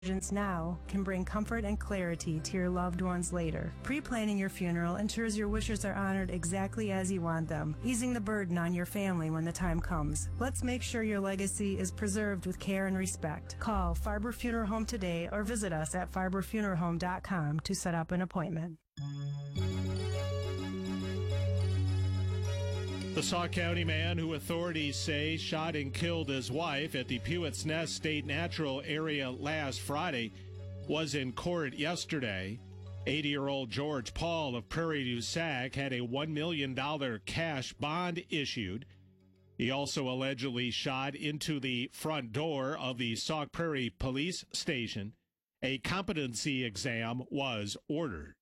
now can bring comfort and clarity to your loved ones later. Pre-planning your funeral ensures your wishes are honored exactly as you want them, easing the burden on your family when the time comes. Let's make sure your legacy is preserved with care and respect. Call Farber Funeral Home today or visit us at farberfuneralhome.com to set up an appointment. The Sauk County man who authorities say shot and killed his wife at the Pewett's Nest State Natural Area last Friday was in court yesterday. 80-year-old George Paul of Prairie du Sac had a $1 million cash bond issued. He also allegedly shot into the front door of the Sauk Prairie Police Station. A competency exam was ordered.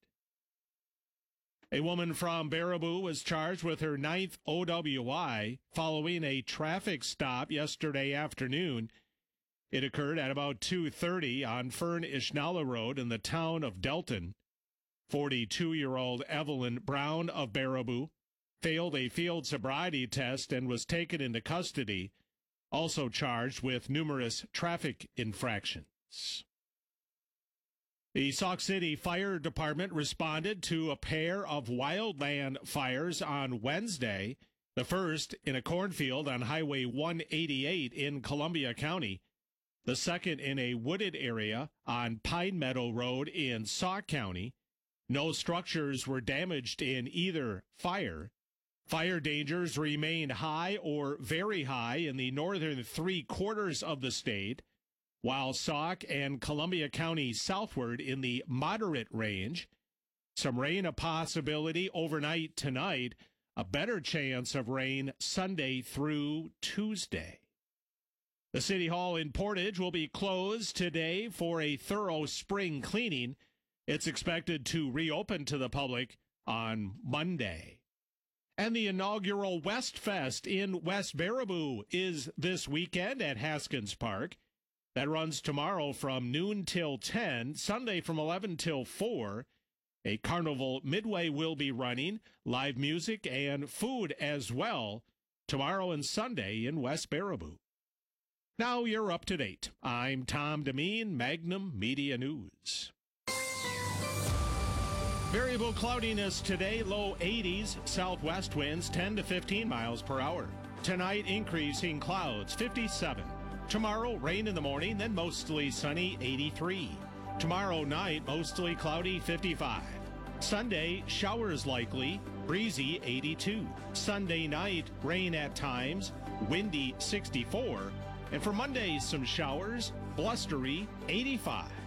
A woman from Baraboo was charged with her 9th OWI following a traffic stop yesterday afternoon. It occurred at about 2:30 on Fern Ishnala Road in the town of Delton. 42-year-old Evelyn Brown of Baraboo failed a field sobriety test and was taken into custody, also charged with numerous traffic infractions. The Sauk City Fire Department responded to a pair of wildland fires on Wednesday, the first in a cornfield on Highway 188 in Columbia County, the second in a wooded area on Pine Meadow Road in Sauk County. No structures were damaged in either fire. Fire dangers remain high or very high in the northern three-quarters of the state, while Sauk and Columbia County southward in the moderate range. Some rain a possibility overnight tonight, a better chance of rain Sunday through Tuesday. The City Hall in Portage will be closed today for a thorough spring cleaning. It's expected to reopen to the public on Monday. And the inaugural West Fest in West Baraboo is this weekend at Haskins Park. That runs tomorrow from noon till 10, Sunday from 11 till 4. A carnival midway will be running, live music and food as well, tomorrow and Sunday in West Baraboo. Now you're up to date. I'm Tom Demeen, Magnum Media News. Variable cloudiness today, low 80s, southwest winds 10 to 15 miles per hour. Tonight, increasing clouds, 57. Tomorrow, rain in the morning, then mostly sunny, 83. Tomorrow night, mostly cloudy, 55. Sunday, showers likely, breezy, 82. Sunday night, rain at times, windy, 64. And for Monday, some showers, blustery, 85.